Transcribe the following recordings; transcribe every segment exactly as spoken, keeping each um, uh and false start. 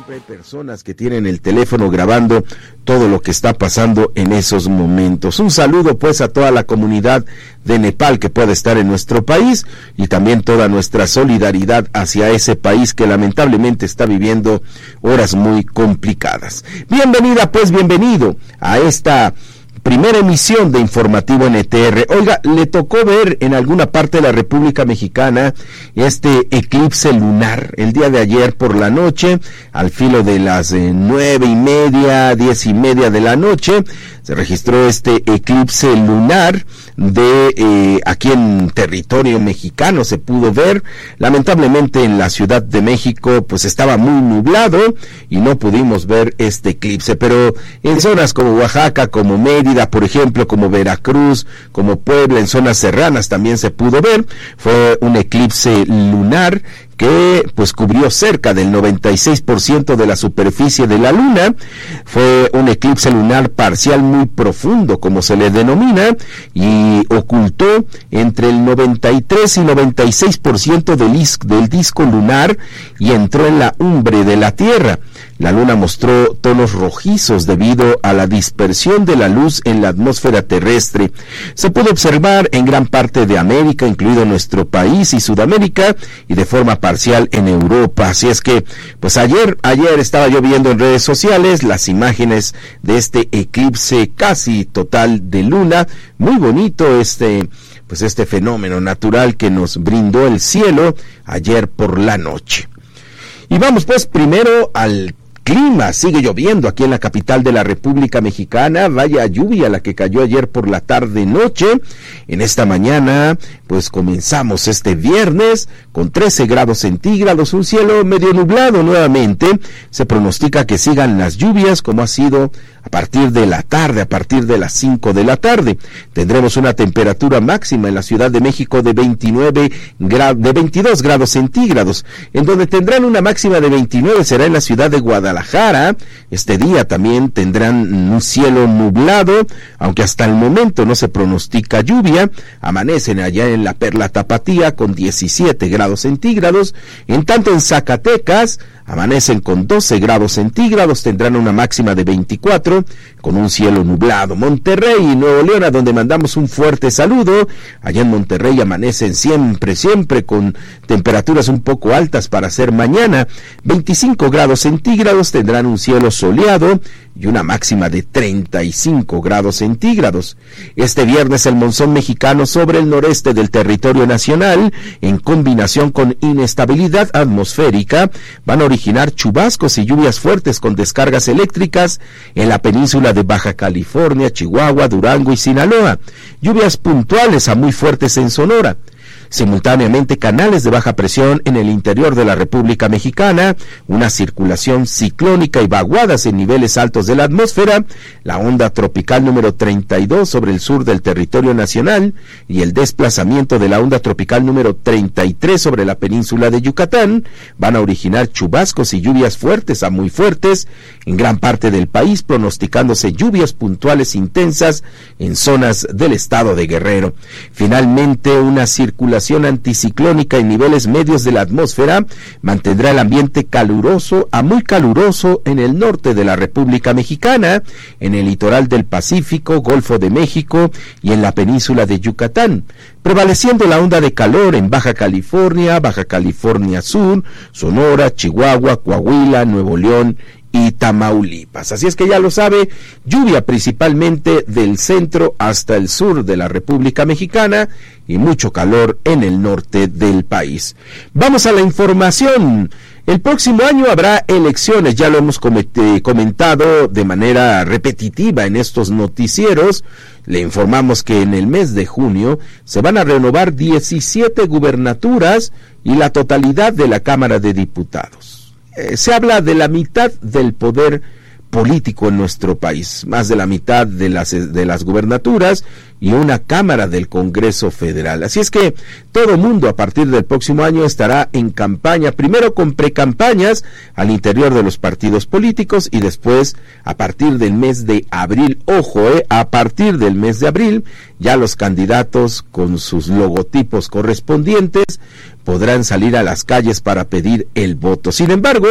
Siempre hay personas que tienen el teléfono grabando todo lo que está pasando en esos momentos. Un saludo pues a toda la comunidad de Nepal que pueda estar en nuestro país y también toda nuestra solidaridad hacia ese país que lamentablemente está viviendo horas muy complicadas. Bienvenida pues, bienvenido a esta primera emisión de Informativo N T R. Oiga, le tocó ver en alguna parte de la República Mexicana este eclipse lunar el día de ayer por la noche, al filo de las eh, nueve y media, diez y media de la noche, se registró este eclipse lunar de eh, aquí en territorio mexicano, se pudo ver. Lamentablemente en la Ciudad de México pues estaba muy nublado y no pudimos ver este eclipse, pero en zonas como Oaxaca, como Mérida, por ejemplo, como Veracruz, como Puebla, en zonas serranas también se pudo ver. Fue un eclipse lunar que pues cubrió cerca del noventa y seis por ciento de la superficie de la luna. Fue un eclipse lunar parcial muy profundo, como se le denomina, y ocultó entre el noventa y tres y noventa y seis por ciento del, is- del disco lunar y entró en la umbre de la Tierra. La luna mostró tonos rojizos debido a la dispersión de la luz en la atmósfera terrestre. Se pudo observar en gran parte de América, incluido nuestro país y Sudamérica, y de forma parcial en Europa. Así es que, pues ayer, ayer estaba yo viendo en redes sociales las imágenes de este eclipse casi total de luna. Muy bonito este, pues este fenómeno natural que nos brindó el cielo ayer por la noche. Y vamos pues primero al clima. Sigue lloviendo aquí en la capital de la República Mexicana. Vaya lluvia la que cayó ayer por la tarde-noche. En esta mañana, pues comenzamos este viernes con trece grados centígrados, un cielo medio nublado nuevamente. Se pronostica que sigan las lluvias como ha sido a partir de la tarde, a partir de las cinco de la tarde. Tendremos una temperatura máxima en la Ciudad de México de veintinueve grados, de veintidós grados centígrados, en donde tendrán una máxima de veintinueve será en la ciudad de Guadalajara. Este día también tendrán un cielo nublado, aunque hasta el momento no se pronostica lluvia. Amanecen allá en la Perla Tapatía con diecisiete grados centígrados, en tanto en Zacatecas amanecen con doce grados centígrados, tendrán una máxima de veinticuatro, con un cielo nublado. Monterrey y Nuevo León, a donde mandamos un fuerte saludo. Allá en Monterrey amanecen siempre, siempre con temperaturas un poco altas para ser mañana. veinticinco grados centígrados, tendrán un cielo soleado y una máxima de treinta y cinco grados centígrados. Este viernes el monzón mexicano sobre el noreste del territorio nacional, en combinación con inestabilidad atmosférica, van a originar chubascos y lluvias fuertes con descargas eléctricas en la península de Baja California, Chihuahua, Durango y Sinaloa. Lluvias puntuales a muy fuertes en Sonora. Simultáneamente, canales de baja presión en el interior de la República Mexicana, una circulación ciclónica y vaguadas en niveles altos de la atmósfera, la onda tropical número treinta y dos sobre el sur del territorio nacional y el desplazamiento de la onda tropical número treinta y tres sobre la península de Yucatán van a originar chubascos y lluvias fuertes a muy fuertes en gran parte del país, pronosticándose lluvias puntuales intensas en zonas del estado de Guerrero. Finalmente, una circulación anticiclónica en niveles medios de la atmósfera mantendrá el ambiente caluroso a muy caluroso en el norte de la República Mexicana, en el litoral del Pacífico, Golfo de México y en la península de Yucatán, prevaleciendo la onda de calor en Baja California, Baja California Sur, Sonora, Chihuahua, Coahuila, Nuevo León y Tamaulipas. Así es que ya lo sabe, lluvia principalmente del centro hasta el sur de la República Mexicana y mucho calor en el norte del país. Vamos a la información. El próximo año habrá elecciones, ya lo hemos comentado de manera repetitiva en estos noticieros. Le informamos que en el mes de junio se van a renovar diecisiete gubernaturas y la totalidad de la Cámara de Diputados. Eh, se habla de la mitad del poder político en nuestro país, más de la mitad de las, de las gubernaturas y una Cámara del Congreso Federal. Así es que todo mundo a partir del próximo año estará en campaña, primero con precampañas al interior de los partidos políticos y después a partir del mes de abril, ojo, eh, a partir del mes de abril ya los candidatos con sus logotipos correspondientes podrán salir a las calles para pedir el voto. Sin embargo,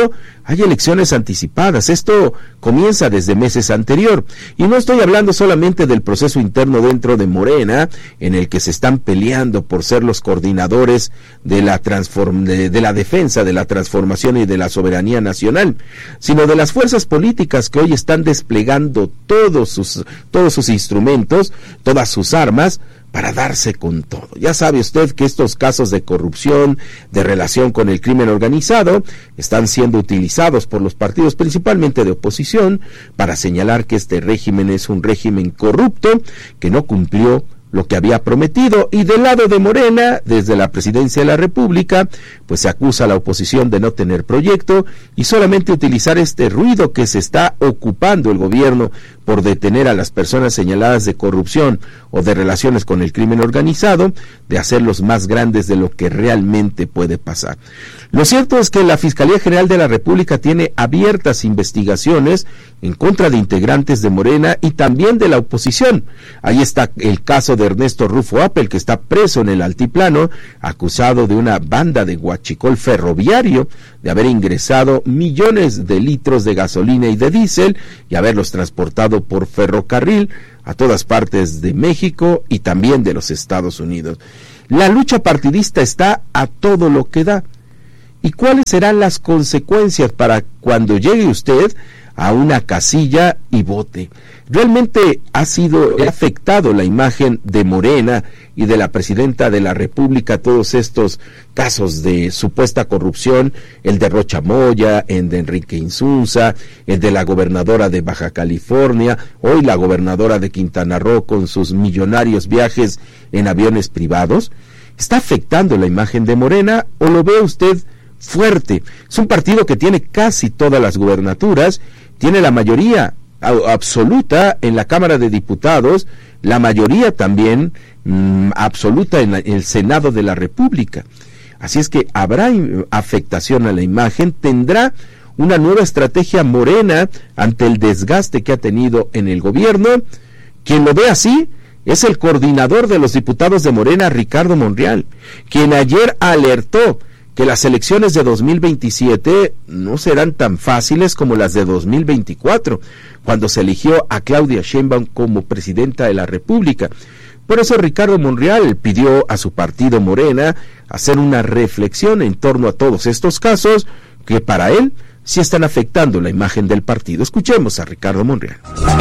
hay elecciones anticipadas. Esto comienza desde meses anterior. Y no estoy hablando solamente del proceso interno dentro de Morena, en el que se están peleando por ser los coordinadores de la, transform- de, de la defensa, de la transformación y de la soberanía nacional, sino de las fuerzas políticas que hoy están desplegando todos sus, todos sus instrumentos, todas sus armas, para darse con todo. Ya sabe usted que estos casos de corrupción, de relación con el crimen organizado, están siendo utilizados por los partidos, principalmente de oposición, para señalar que este régimen es un régimen corrupto, que no cumplió lo que había prometido. Y del lado de Morena, desde la presidencia de la República, pues se acusa a la oposición de no tener proyecto y solamente utilizar este ruido que se está ocupando el gobierno por detener a las personas señaladas de corrupción o de relaciones con el crimen organizado, de hacerlos más grandes de lo que realmente puede pasar. Lo cierto es que la Fiscalía General de la República tiene abiertas investigaciones en contra de integrantes de Morena y también de la oposición. Ahí está el caso de Ernesto Rufo Appel, que está preso en el Altiplano, acusado de una banda de huachicol ferroviario, de haber ingresado millones de litros de gasolina y de diésel y haberlos transportado por ferrocarril a todas partes de México y también de los Estados Unidos. La lucha partidista está a todo lo que da. ¿Y cuáles serán las consecuencias para cuando llegue usted a una casilla y vote? Realmente ha sido ha afectado la imagen de Morena y de la presidenta de la República todos estos casos de supuesta corrupción, el de Rocha Moya, el de Enrique Insunza, el de la gobernadora de Baja California, hoy la gobernadora de Quintana Roo con sus millonarios viajes en aviones privados. ¿Está afectando la imagen de Morena o lo ve usted fuerte? Es un partido que tiene casi todas las gubernaturas, tiene la mayoría absoluta en la Cámara de Diputados, la mayoría también mmm, absoluta en, la, en el Senado de la República. Así es que habrá afectación a la imagen, tendrá una nueva estrategia Morena ante el desgaste que ha tenido en el gobierno. Quien lo ve así es el coordinador de los diputados de Morena, Ricardo Monreal, quien ayer alertó que las elecciones de dos mil veintisiete no serán tan fáciles como las de dos mil veinticuatro, cuando se eligió a Claudia Sheinbaum como presidenta de la República. Por eso Ricardo Monreal pidió a su partido Morena hacer una reflexión en torno a todos estos casos que para él sí están afectando la imagen del partido. Escuchemos a Ricardo Monreal.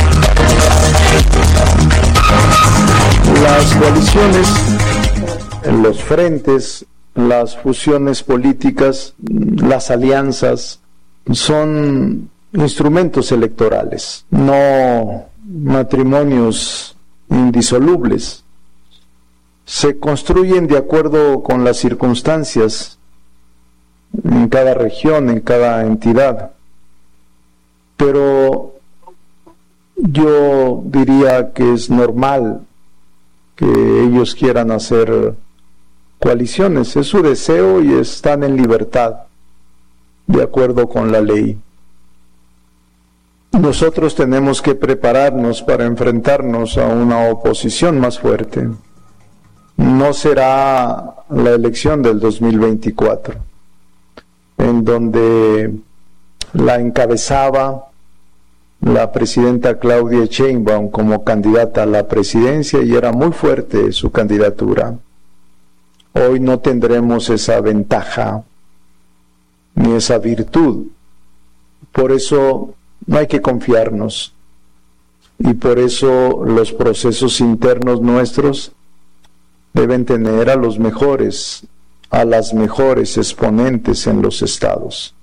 Las coaliciones, los frentes, las fusiones políticas, las alianzas son instrumentos electorales, no matrimonios indisolubles. Se construyen de acuerdo con las circunstancias en cada región, en cada entidad. Pero yo diría que es normal que ellos quieran hacer coaliciones, es su deseo y están en libertad, de acuerdo con la ley. Nosotros tenemos que prepararnos para enfrentarnos a una oposición más fuerte. No será la elección del dos mil veinticuatro, en donde la encabezaba la presidenta Claudia Sheinbaum como candidata a la presidencia y era muy fuerte su candidatura. Hoy no tendremos esa ventaja ni esa virtud. Por eso no hay que confiarnos. Y por eso los procesos internos nuestros deben tener a los mejores, a las mejores exponentes en los estados.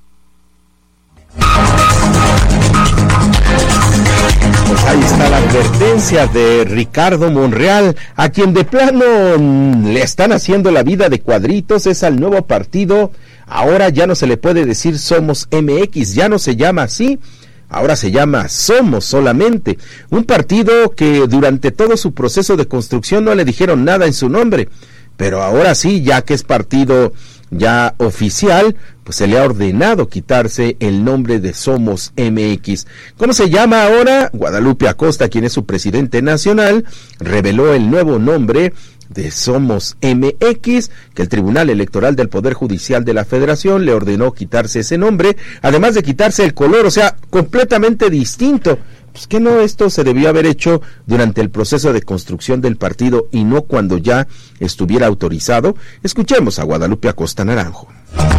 Pues ahí está la advertencia de Ricardo Monreal, a quien de plano le están haciendo la vida de cuadritos. Es al nuevo partido. Ahora ya no se le puede decir Somos M X, ya no se llama así. Ahora se llama Somos solamente. Un partido que durante todo su proceso de construcción no le dijeron nada en su nombre, pero ahora sí, ya que es partido ya oficial, pues se le ha ordenado quitarse el nombre de Somos M X. ¿Cómo se llama ahora? Guadalupe Acosta, quien es su presidente nacional, reveló el nuevo nombre de Somos M X, que el Tribunal Electoral del Poder Judicial de la Federación le ordenó quitarse ese nombre, además de quitarse el color, o sea, completamente distinto. Pues que no, esto se debió haber hecho durante el proceso de construcción del partido y no cuando ya estuviera autorizado. Escuchemos a Guadalupe Acosta Naranjo.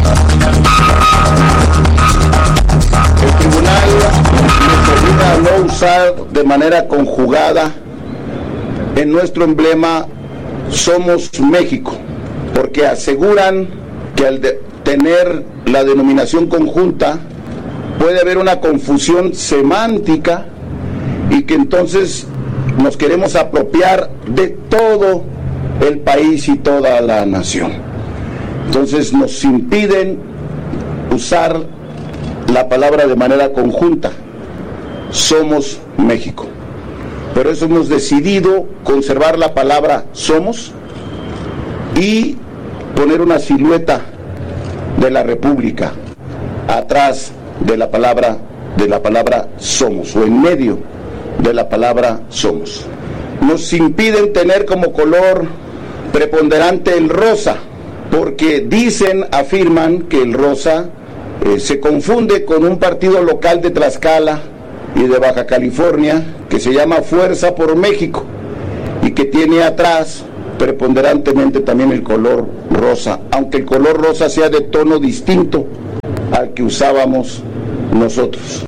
El tribunal nos obliga a no usar de manera conjugada en nuestro emblema Somos México, porque aseguran que al de tener la denominación conjunta puede haber una confusión semántica y que entonces nos queremos apropiar de todo el país y toda la nación. Entonces nos impiden usar la palabra de manera conjunta, Somos México. Por eso hemos decidido conservar la palabra somos y poner una silueta de la República atrás de la palabra de la palabra somos, o en medio de la palabra somos. Nos impiden tener como color preponderante el rosa, porque dicen, afirman que el rosa eh, se confunde con un partido local de Tlaxcala y de Baja California que se llama Fuerza por México y que tiene atrás preponderantemente también el color rosa, aunque el color rosa sea de tono distinto al que usábamos nosotros.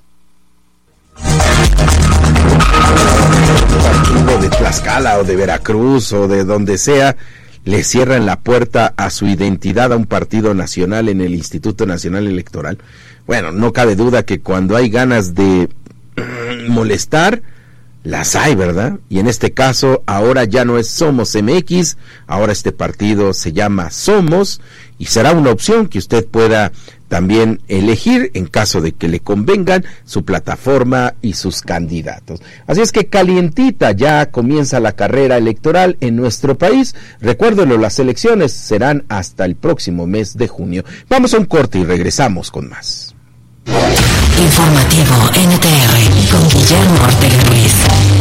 De Tlaxcala o de Veracruz o de donde sea, le cierran la puerta a su identidad a un partido nacional en el Instituto Nacional Electoral. Bueno, no cabe duda que cuando hay ganas de molestar, las hay, ¿verdad? Y en este caso, ahora ya no es Somos M X, ahora este partido se llama Somos, y será una opción que usted pueda también elegir en caso de que le convengan su plataforma y sus candidatos. Así es que calientita ya comienza la carrera electoral en nuestro país. Recuérdenlo, las elecciones serán hasta el próximo mes de junio. Vamos a un corte y regresamos con más. Informativo N T R con Guillermo Ortega Ruiz.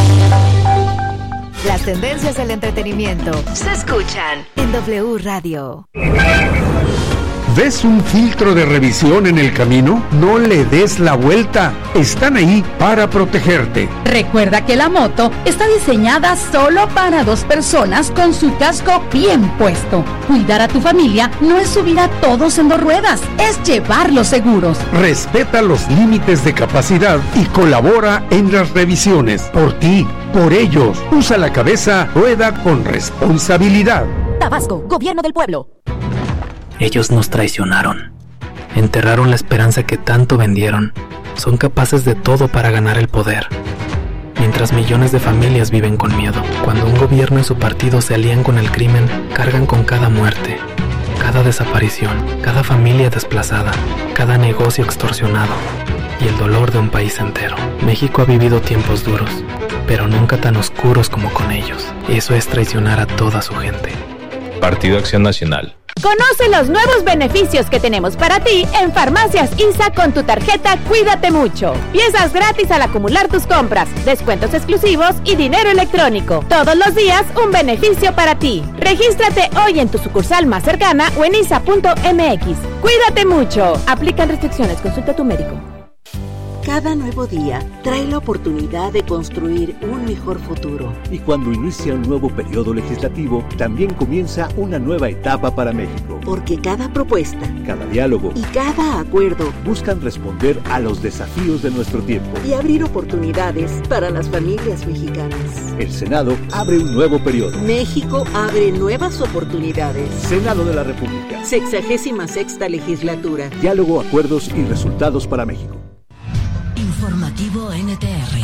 Las tendencias del entretenimiento se escuchan en W Radio. ¿Ves un filtro de revisión en el camino? No le des la vuelta. Están ahí para protegerte. Recuerda que la moto está diseñada solo para dos personas con su casco bien puesto. Cuidar a tu familia no es subir a todos en dos ruedas, es llevarlos seguros. Respeta los límites de capacidad y colabora en las revisiones. Por ti, por ellos. Usa la cabeza, rueda con responsabilidad. Tabasco, Gobierno del Pueblo. Ellos nos traicionaron, enterraron la esperanza que tanto vendieron, son capaces de todo para ganar el poder. Mientras millones de familias viven con miedo, cuando un gobierno y su partido se alían con el crimen, cargan con cada muerte, cada desaparición, cada familia desplazada, cada negocio extorsionado y el dolor de un país entero. México ha vivido tiempos duros, pero nunca tan oscuros como con ellos. Eso es traicionar a toda su gente. Partido Acción Nacional. Conoce los nuevos beneficios que tenemos para ti en Farmacias I S A con tu tarjeta Cuídate Mucho. Piezas gratis al acumular tus compras, descuentos exclusivos y dinero electrónico. Todos los días un beneficio para ti. Regístrate hoy en tu sucursal más cercana o en isa punto m x. Cuídate mucho. Aplican restricciones. Consulta a tu médico. Cada nuevo día trae la oportunidad de construir un mejor futuro. Y cuando inicia un nuevo periodo legislativo, también comienza una nueva etapa para México. Porque cada propuesta, cada diálogo y cada acuerdo buscan responder a los desafíos de nuestro tiempo y abrir oportunidades para las familias mexicanas. El Senado abre un nuevo periodo. México abre nuevas oportunidades. Senado de la República. Sexagésima sexta legislatura. Diálogo, acuerdos y resultados para México. Informativo N T R